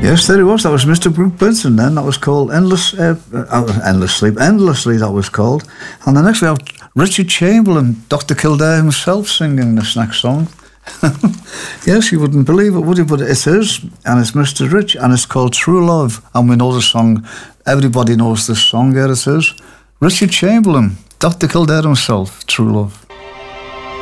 Yes, there he was. That was Mr. Brooke Benson then. That was called Endless Sleep. Endlessly, that was called. And the next we have Richard Chamberlain, Dr. Kildare himself singing this next song. Yes, you wouldn't believe it, would you? But it is, and it's Mr. Rich, and it's called True Love. And we know the song. Everybody knows this song. Here it is. Richard Chamberlain, Dr. Kildare himself, True Love.